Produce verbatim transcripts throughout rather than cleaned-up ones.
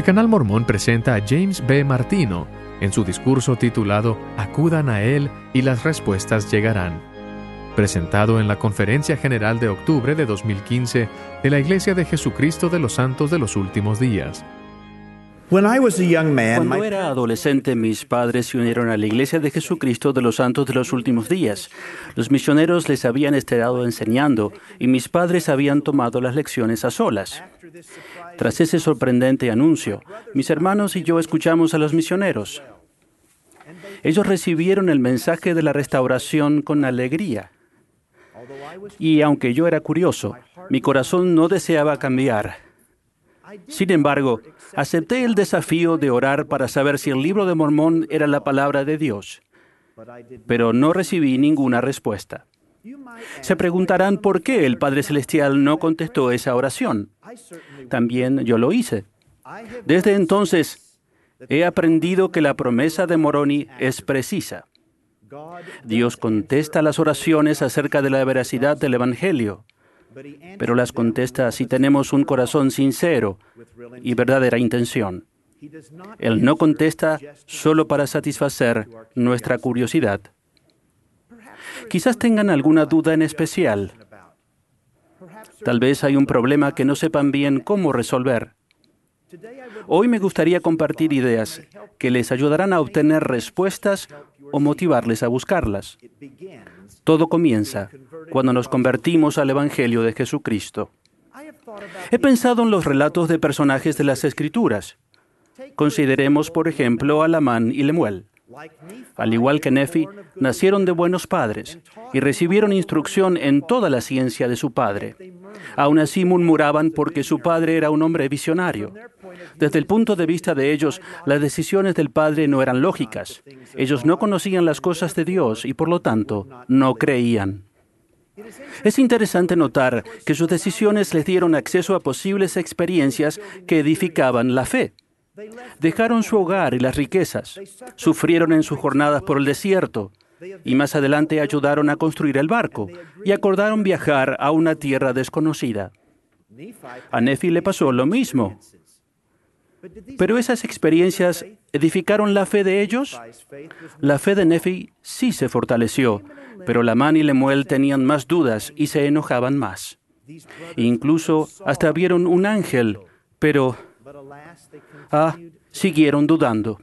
Canal Mormón presenta a James B. Martino en su discurso titulado Acudan a Él y las respuestas llegarán, presentado en la Conferencia General de Octubre de dos mil quince de la Iglesia de Jesucristo de los Santos de los Últimos Días. Cuando era adolescente, mis padres se unieron a la Iglesia de Jesucristo de los Santos de los Últimos Días. Los misioneros les habían estado enseñando y mis padres habían tomado las lecciones a solas. Tras ese sorprendente anuncio, mis hermanos y yo escuchamos a los misioneros. Ellos recibieron el mensaje de la restauración con alegría. Y aunque yo era curioso, mi corazón no deseaba cambiar. Sin embargo, acepté el desafío de orar para saber si el Libro de Mormón era la palabra de Dios, pero no recibí ninguna respuesta. Se preguntarán por qué el Padre Celestial no contestó esa oración. También yo lo hice. Desde entonces, he aprendido que la promesa de Moroni es precisa. Dios contesta las oraciones acerca de la veracidad del Evangelio, pero las contesta si tenemos un corazón sincero y verdadera intención. Él no contesta solo para satisfacer nuestra curiosidad. Quizás tengan alguna duda en especial. Tal vez hay un problema que no sepan bien cómo resolver. Hoy me gustaría compartir ideas que les ayudarán a obtener respuestas o motivarles a buscarlas. Todo comienza cuando nos convertimos al Evangelio de Jesucristo. He pensado en los relatos de personajes de las Escrituras. Consideremos, por ejemplo, a Lamán y Lemuel. Al igual que Nefi, nacieron de buenos padres y recibieron instrucción en toda la ciencia de su padre. Aún así murmuraban porque su padre era un hombre visionario. Desde el punto de vista de ellos, las decisiones del padre no eran lógicas. Ellos no conocían las cosas de Dios y, por lo tanto, no creían. Es interesante notar que sus decisiones les dieron acceso a posibles experiencias que edificaban la fe. Dejaron su hogar y las riquezas, sufrieron en sus jornadas por el desierto, y más adelante ayudaron a construir el barco y acordaron viajar a una tierra desconocida. A Nefi le pasó lo mismo. ¿Pero esas experiencias edificaron la fe de ellos? La fe de Nefi sí se fortaleció, pero Lamán y Lemuel tenían más dudas y se enojaban más. Incluso hasta vieron un ángel, pero ah, siguieron dudando.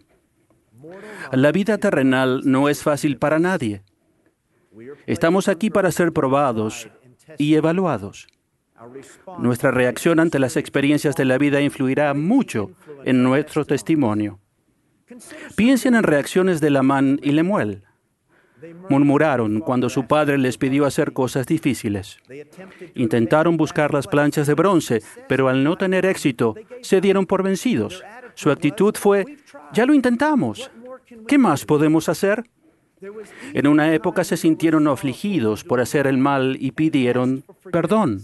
La vida terrenal no es fácil para nadie. Estamos aquí para ser probados y evaluados. Nuestra reacción ante las experiencias de la vida influirá mucho en nuestro testimonio. Piensen en reacciones de Lamán y Lemuel. Murmuraron cuando su padre les pidió hacer cosas difíciles. Intentaron buscar las planchas de bronce, pero al no tener éxito, se dieron por vencidos. Su actitud fue, ya lo intentamos. ¿Qué más podemos hacer? En una época se sintieron afligidos por hacer el mal y pidieron perdón.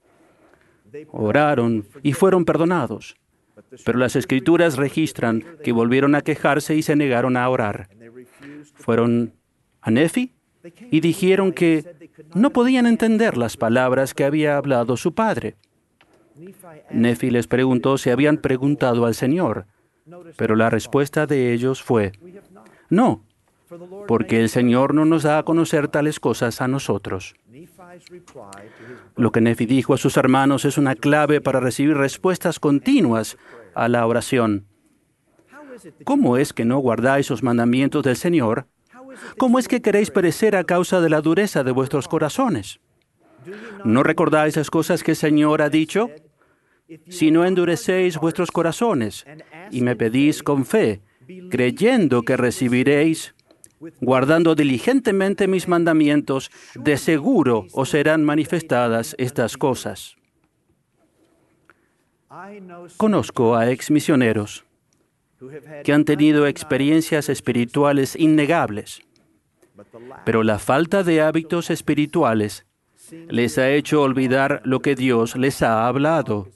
Oraron y fueron perdonados. Pero las Escrituras registran que volvieron a quejarse y se negaron a orar. Fueron a Nefi y dijeron que no podían entender las palabras que había hablado su padre. Nefi les preguntó si habían preguntado al Señor, pero la respuesta de ellos fue, no, porque el Señor no nos da a conocer tales cosas a nosotros. Lo que Nefi dijo a sus hermanos es una clave para recibir respuestas continuas a la oración. ¿Cómo es que no guardáis los mandamientos del Señor? ¿Cómo es que queréis perecer a causa de la dureza de vuestros corazones? ¿No recordáis las cosas que el Señor ha dicho? Si no endurecéis vuestros corazones y me pedís con fe, creyendo que recibiréis, guardando diligentemente mis mandamientos, de seguro os serán manifestadas estas cosas. Conozco a exmisioneros que han tenido experiencias espirituales innegables, pero la falta de hábitos espirituales les ha hecho olvidar lo que Dios les ha hablado.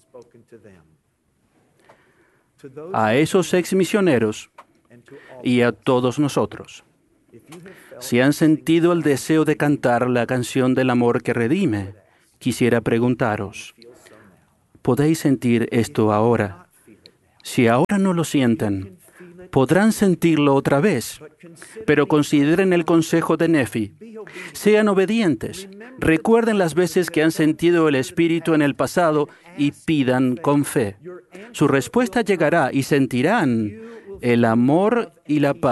A esos exmisioneros y a todos nosotros, si han sentido el deseo de cantar la canción del amor que redime, quisiera preguntaros, ¿podéis sentir esto ahora? Si ahora no lo sienten, podrán sentirlo otra vez. Pero consideren el consejo de Nefi. Sean obedientes. Recuerden las veces que han sentido el Espíritu en el pasado y pidan con fe. Su respuesta llegará y sentirán el amor y la paz